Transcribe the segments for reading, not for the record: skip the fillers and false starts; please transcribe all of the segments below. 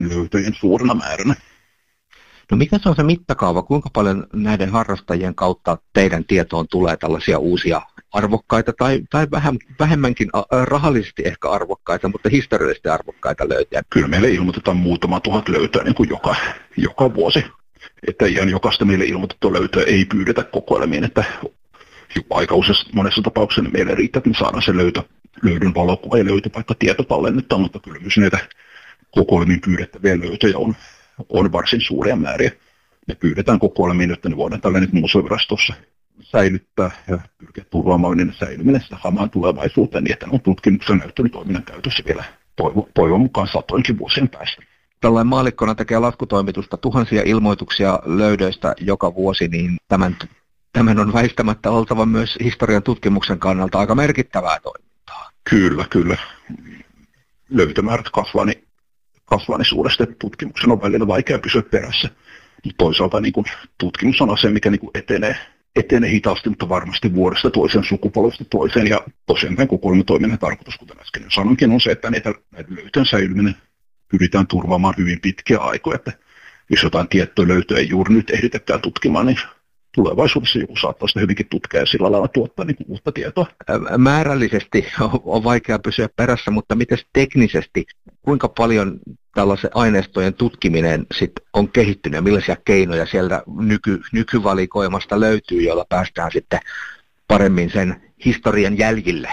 löytöjen suurena määränä. No mikä se on se mittakaava? Kuinka paljon näiden harrastajien kautta teidän tietoon tulee tällaisia uusia arvokkaita tai vähemmänkin rahallisesti ehkä arvokkaita, mutta historiallisesti arvokkaita löytöjä? Kyllä meille ilmoitetaan muutama tuhat löytöä niin kuin joka vuosi. Että ihan jokaista meille ilmoitettua löytöä ei pyydetä kokoelmiin, että aika monessa tapauksessa meille riittää, että me saadaan se löydön valokuva ja löytöpaikka tietotallennetta, mutta kyllä myös näitä kokoelmiin pyydettäviä löytöjä on varsin suuria määriä. Ne pyydetään kokoelmiin, että ne voidaan tällainen museovirastossa säilyttää ja pyrkiä turvaamaan niiden säilyminen sitä hamaan tulevaisuuteen, niin että ne on tutkimuksen näyttelytoiminnan käytössä vielä toivon mukaan satoinkin vuosien päästä. Tällainen maallikkona tekee laskutoimitusta tuhansia ilmoituksia löydöistä joka vuosi, niin tämän on väistämättä oltava myös historian tutkimuksen kannalta aika merkittävää toimintaa. Kyllä. Löytömäärät kasvaa niin suuresti, että tutkimuksen on välillä vaikea pysyä perässä. Toisaalta niin kuin, tutkimus on asia, mikä niin kuin etenee hitaasti, mutta varmasti vuodesta toiseen, sukupolvesta toiseen. Ja tosiaan tämän kokoelmatoiminnan tarkoitus, kuten äsken sanoinkin, on se, että näiden löytöjen säilyminen pyritään turvaamaan hyvin pitkiä aikoja. Että jos jotain tiettyä löytöä ei juuri nyt ehditäkään tutkimaan, niin tulevaisuudessa joku saattaa sitä hyvinkin tutkia ja sillä lailla tuottaa niin kuin uutta tietoa. Määrällisesti on vaikea pysyä perässä, mutta miten teknisesti, kuinka paljon tällaisen aineistojen tutkiminen sit on kehittynyt ja millaisia keinoja sieltä nykyvalikoimasta löytyy, joilla päästään sitten paremmin sen historian jäljille?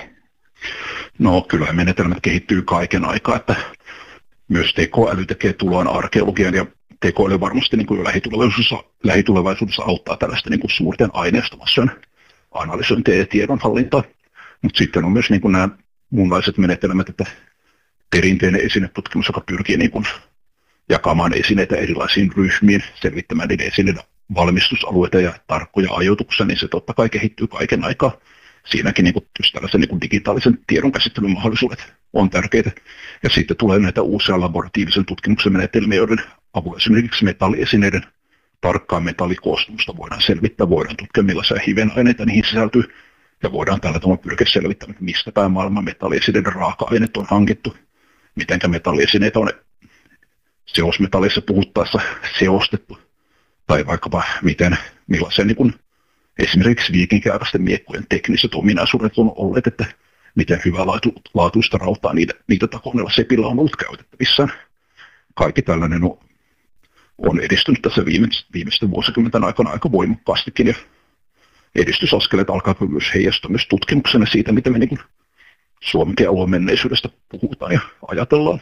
No kyllähän menetelmät kehittyy kaiken aikaa, että myös tekoäly tekee tuloaan arkeologian ja tekoäly varmasti niin kuin lähitulevaisuudessa auttaa tällaista niin kuin suurten aineistomassojen analysointia ja tiedonhallintaa. Mutta sitten on myös niin kuin nämä muunlaiset menetelmät, että perinteinen esinetutkimus, joka pyrkii niin kuin jakamaan esineitä erilaisiin ryhmiin, selvittämään niiden esineiden valmistusalueita ja tarkkoja ajoituksia, niin se totta kai kehittyy kaiken aikaa. Siinäkin niin kuin, just tällaisen niin kuin digitaalisen tiedonkäsittelyn mahdollisuudet on tärkeitä. Ja sitten tulee näitä uusia laboratiivisen tutkimuksen menetelmiä, joiden avulla esimerkiksi metalliesineiden tarkkaa metallikoostumusta voidaan selvittää, voidaan tutkia millaisia hivenaineita niihin sisältyy, ja voidaan tällä tavalla pyrkiä selvittämään, mistä päin maailman metalliesineiden raaka-aineet on hankittu, mitenkä metalliesineitä on seosmetallissa puhuttaessa seostettu, tai vaikkapa millaisia niin kuin esimerkiksi viikinkiaikaisten miekkojen tekniset ominaisuudet on olleet, että miten hyvälaatuista rautaa niitä takoneella sepillä on ollut käytettävissään. Kaikki tällainen on edistynyt tässä viimeisten vuosikymmenten aikana aika voimakkaastikin, ja edistysaskeleet alkaa myös heijastua myös tutkimuksena siitä, miten me niin Suomenkin alueen menneisyydestä puhutaan ja ajatellaan.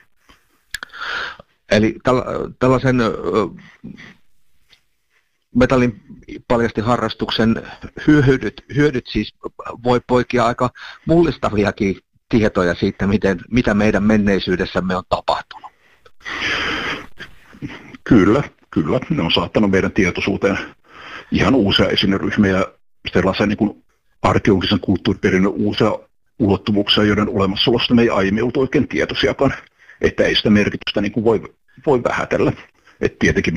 Eli tällaisen metallin paljastiharrastuksen hyödyt siis voi poikia aika mullistaviakin tietoja siitä, mitä meidän menneisyydessämme on tapahtunut. Kyllä. Ne on saattanut meidän tietoisuuteen ihan uusia esineryhmiä ja sellaisen niin kuin arkeologisen kulttuuriperinnön uusia ulottuvuuksia, joiden olemassaolosta me ei aiemmin ollut oikein tietoisiakaan, että ei sitä merkitystä niin kuin voi vähätellä. Et tietenkin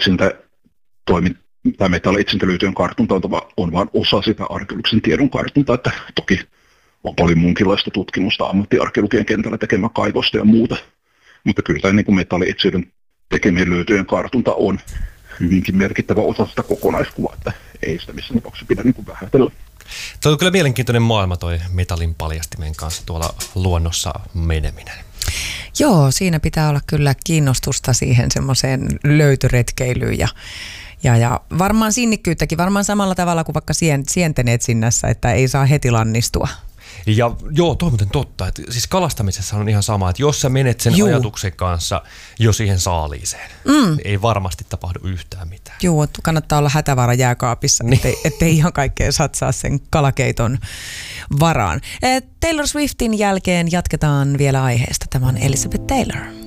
metalli-itsintälöytöjen kartunta on vain osa sitä arkeologisen tiedon kartuntaa, että toki on paljon muunkinlaista tutkimusta ammattiarkeologian kentällä tekemään kaivosta ja muuta, mutta kyllä tämä niin metalli-etsijöiden tekemien löytöjen kartunta on hyvinkin merkittävä osa sitä kokonaiskuvaa, että ei sitä missään tapauksessa pidä niin vähätellä. Tuo on kyllä mielenkiintoinen maailma toi metallin paljastimen kanssa tuolla luonnossa meneminen. Joo, siinä pitää olla kyllä kiinnostusta siihen semmoiseen löytöretkeilyyn ja varmaan sinnikkyyttäkin, varmaan samalla tavalla kuin vaikka sienten etsinnässä, että ei saa heti lannistua. Ja joo, toi on muuten totta, että siis kalastamisessa on ihan sama, että jos sä menet sen ajatuksen kanssa jo siihen saaliiseen, ei varmasti tapahdu yhtään mitään. Joo, kannattaa olla hätävara jääkaapissa, ettei ihan kaikkea satsaa sen kalakeiton varaan. Taylor Swiftin jälkeen jatketaan vielä aiheesta. Tämä on Elizabeth Taylor.